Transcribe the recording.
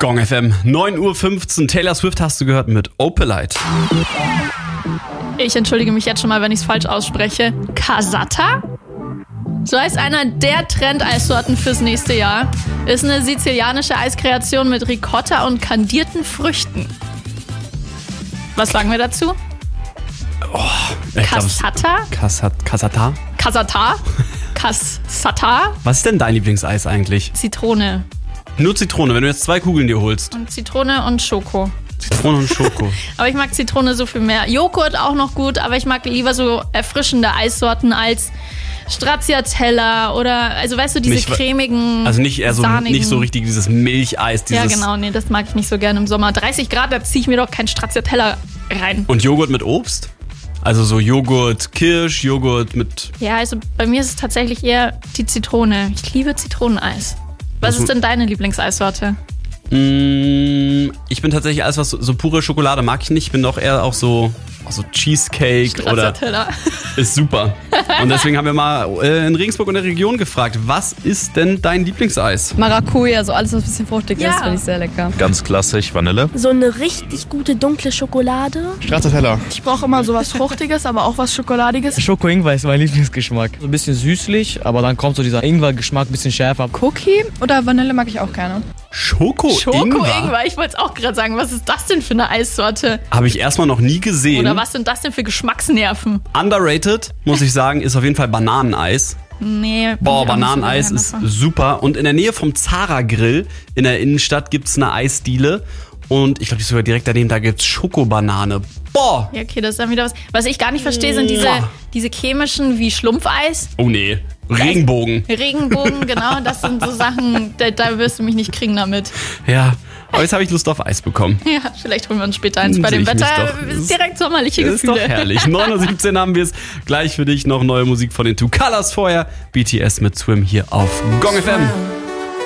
Gong FM, 9:15 Uhr. Taylor Swift hast du gehört mit Opalite. Ich entschuldige mich jetzt schon mal, wenn ich es falsch ausspreche. Cassata? So heißt einer der Trend-Eissorten fürs nächste Jahr. Ist eine sizilianische Eiskreation mit Ricotta und kandierten Früchten. Was sagen wir dazu? Cassata? Cassata? Cassata? Cassata? Was ist denn dein Lieblingseis eigentlich? Zitrone. Nur Zitrone, wenn du jetzt 2 Kugeln dir holst. Und Zitrone und Schoko. Zitrone und Schoko. Aber ich mag Zitrone so viel mehr. Joghurt auch noch gut, aber ich mag lieber so erfrischende Eissorten als Stracciatella oder, also weißt du, diese cremigen, also nicht eher so, sahnigen. nicht so richtig dieses Milcheis. Ja genau, nee, das mag ich nicht so gerne im Sommer. 30 Grad, da ziehe ich mir doch kein Stracciatella rein. Und Joghurt mit Obst? Also so Joghurt, Kirsch, Joghurt mit... Ja, also bei mir ist es tatsächlich eher die Zitrone. Ich liebe Zitroneneis. Was ist denn deine Lieblingseissorte? Ich bin tatsächlich alles, was so pure Schokolade mag ich nicht. Ich bin doch eher auch so Cheesecake oder ist super. Und deswegen haben wir mal in Regensburg und der Region gefragt, was ist denn dein Lieblingseis? Maracuja, so alles, was ein bisschen fruchtig ist, finde ich sehr lecker. Ganz klassisch, Vanille. So eine richtig gute dunkle Schokolade. Stracciatella. Ich brauche immer sowas Fruchtiges, aber auch was Schokoladiges. Schoko-Ingwer ist mein Lieblingsgeschmack. So ein bisschen süßlich, aber dann kommt so dieser Ingwer-Geschmack, ein bisschen schärfer. Cookie oder Vanille mag ich auch gerne. Schoko-Ingwer? Ich wollte es auch gerade sagen, was ist das denn für eine Eissorte? Habe ich erstmal noch nie gesehen. Oder was sind das denn für Geschmacksnerven? Underrated, muss ich sagen, ist auf jeden Fall Bananeneis. Nee. Boah, Bananeneis ist super. Und in der Nähe vom Zara Grill in der Innenstadt gibt es eine Eisdiele. Und ich glaube, die ist sogar direkt daneben, da gibt es Schokobanane. Boah! Ja, okay, das ist dann wieder was. Was ich gar nicht verstehe, sind diese chemischen wie Schlumpfeis. Oh nee, Regenbogen. Regenbogen, genau, das sind so Sachen, da wirst du mich nicht kriegen damit. Ja, aber jetzt habe ich Lust auf Eis bekommen. Ja, vielleicht holen wir uns später eins. Bei dem Wetter ist direkt sommerliche Gefühle. Ist doch herrlich. 9:17 Uhr haben wir es. Gleich für dich noch neue Musik von den Two Colors vorher. BTS mit Swim hier auf Gong FM.